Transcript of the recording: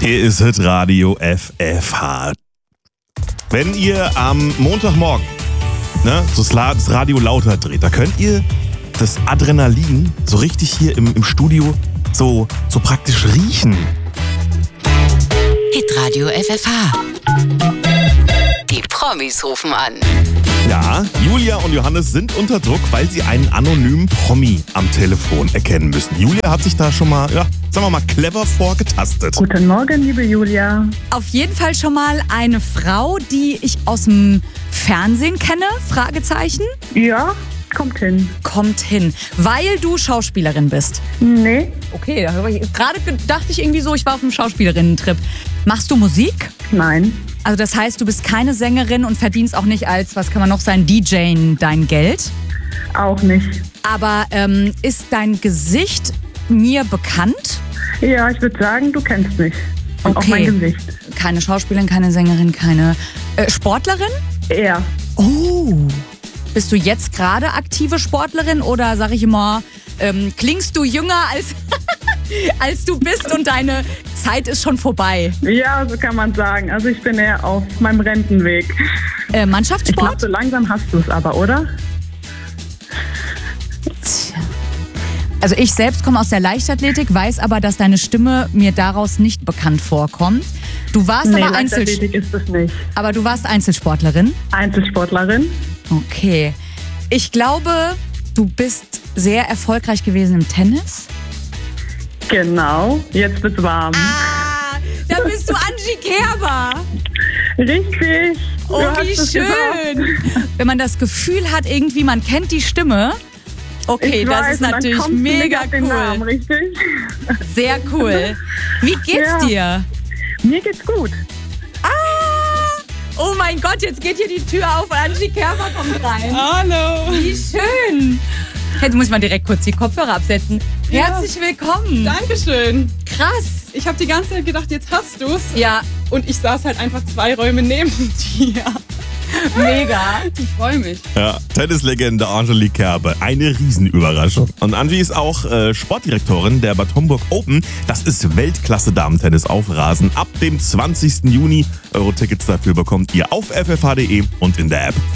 Hier ist Hitradio FFH. Wenn ihr am Montagmorgen das Radio lauter dreht, da könnt ihr das Adrenalin so richtig hier im Studio so praktisch riechen. Hitradio FFH. Die Promis rufen an. Ja, Julia und Johannes sind unter Druck, weil sie einen anonymen Promi am Telefon erkennen müssen. Julia hat sich da schon mal, sagen wir mal, clever vorgetastet. Guten Morgen, liebe Julia. Auf jeden Fall schon mal eine Frau, die ich aus dem Fernsehen kenne, Fragezeichen. Ja, kommt hin. Kommt hin, weil du Schauspielerin bist. Nee, Okay, gerade dachte ich irgendwie so, ich war auf einem Schauspielerinnen-Trip. Machst du Musik? nein, Also das heißt, du bist keine Sängerin und verdienst auch nicht als, was kann man noch sein, DJ dein Geld. auch nicht. Aber ist dein Gesicht mir bekannt? Ja, ich würde sagen, du kennst mich. Und auch Okay. mein Gesicht. Keine Schauspielerin, keine Sängerin, keine Sportlerin? Er. Oh. Bist du jetzt gerade aktive Sportlerin oder sag ich immer, klingst du jünger als du bist und deine Zeit ist schon vorbei? Ja, so kann man sagen. Also ich bin eher auf meinem Rentenweg. Ich glaube, Mannschaftssport? so langsam hast du es aber, oder? Also ich selbst komme aus der Leichtathletik, weiß aber, dass deine Stimme mir daraus nicht bekannt vorkommt. Du warst Nee, aber Leichtathletik ist es nicht. aber du warst Einzelsportlerin? Einzelsportlerin? Okay. Ich glaube, du bist sehr erfolgreich gewesen im Tennis. Genau, jetzt wird's warm. Ah, da bist du Angie Kerber. Richtig. Oh, Du hast wie es schön. geschafft. Wenn man das Gefühl hat, irgendwie, man kennt die Stimme. Okay, Ich das weiß, ist und dann natürlich kommst du nicht mega auf den Namen, cool. richtig? Sehr cool. Wie geht's Ja. dir? Mir geht's gut. Oh mein Gott, jetzt geht hier die Tür auf und Angie Kerber kommt rein. Hallo. Wie schön. Jetzt muss ich mal direkt kurz die Kopfhörer absetzen. Ja. Herzlich willkommen. Dankeschön. Krass. Ich habe die ganze Zeit gedacht, jetzt hast du's. Ja, Und ich saß halt einfach 2 Räume neben dir. mega. Ich freue mich. Ja, Tennislegende Angelique Kerber. Eine Riesenüberraschung. Und Angie ist auch Sportdirektorin der Bad Homburg Open. Das ist Weltklasse-Damentennis auf Rasen. Ab dem 20. Juni. Euro Tickets dafür bekommt ihr auf ffh.de und in der App.